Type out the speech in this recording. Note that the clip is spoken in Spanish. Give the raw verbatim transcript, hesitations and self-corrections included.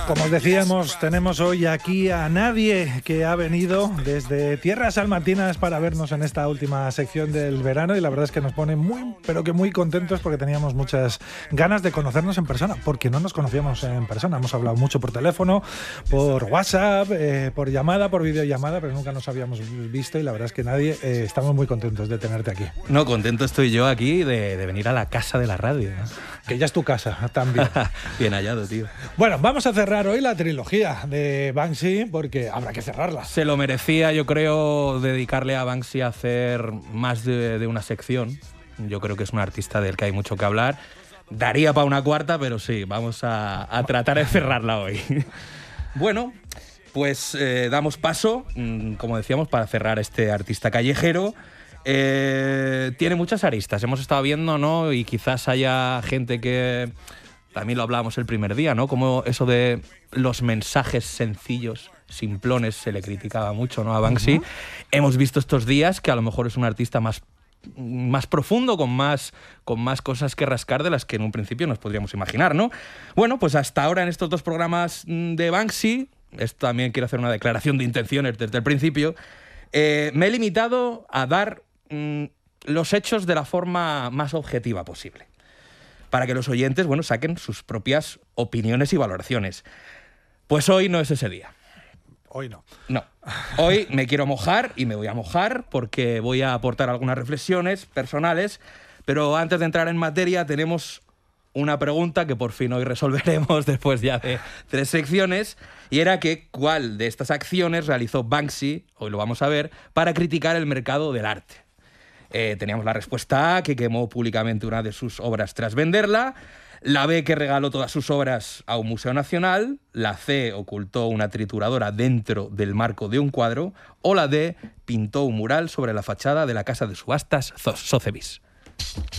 Como os decíamos, tenemos hoy aquí a nadie que ha venido desde tierras salmantinas para vernos en esta última sección del verano, y la verdad es que nos pone muy, pero que muy contentos porque teníamos muchas ganas de conocernos en persona, porque no nos conocíamos en persona. Hemos hablado mucho por teléfono, por WhatsApp, eh, por llamada, por videollamada, pero nunca nos habíamos visto, y la verdad es que nadie, eh, estamos muy contentos de tenerte aquí. No, contento estoy yo aquí de, de venir a la casa de la radio, ¿no? Que ya es tu casa también. Bien hallado, tío. Bueno, vamos a cerrar hoy la trilogía de Banksy porque habrá que cerrarla. Se lo merecía, yo creo, dedicarle a Banksy a hacer más de, de una sección. Yo creo que es un artista del que hay mucho que hablar. Daría para una cuarta, pero sí, vamos a, a tratar de cerrarla hoy. Bueno, pues eh, damos paso, como decíamos, para cerrar este artista callejero. Eh, tiene muchas aristas, hemos estado viendo, ¿no? Y quizás haya gente que... También lo hablábamos el primer día, ¿no? Como eso de los mensajes sencillos, simplones, se le criticaba mucho, ¿no? A Banksy. Uh-huh. Hemos visto estos días que a lo mejor es un artista más, más profundo, con más, con más cosas que rascar de las que en un principio nos podríamos imaginar, ¿no? Bueno, pues hasta ahora en estos dos programas de Banksy, esto también quiero hacer una declaración de intenciones desde el principio, eh, me he limitado a dar mm, los hechos de la forma más objetiva posible, para que los oyentes, bueno, saquen sus propias opiniones y valoraciones. Pues hoy no es ese día. Hoy no. No. Hoy me quiero mojar y me voy a mojar porque voy a aportar algunas reflexiones personales, pero antes de entrar en materia tenemos una pregunta que por fin hoy resolveremos después ya de tres secciones, y era que cuál de estas acciones realizó Banksy, hoy lo vamos a ver, para criticar el mercado del arte. Eh, teníamos la respuesta A, que quemó públicamente una de sus obras tras venderla; la B, que regaló todas sus obras a un museo nacional; la C, ocultó una trituradora dentro del marco de un cuadro; o la D, pintó un mural sobre la fachada de la casa de subastas Sotheby's.